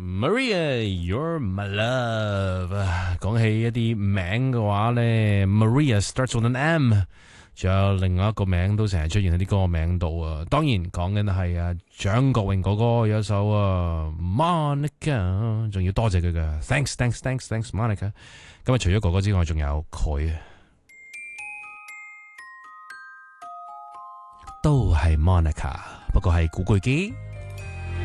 Maria, you're my love。講起一啲名嘅話咧 ，Maria starts with an M， 仲有另外一個名都成日出現喺啲歌名度啊。當然講緊係啊張國榮哥哥有一首啊 Monica， 仲要多謝佢嘅 Thanks Monica。今日除咗哥哥之外，仲有佢，都係 Monica， 不過係古巨基。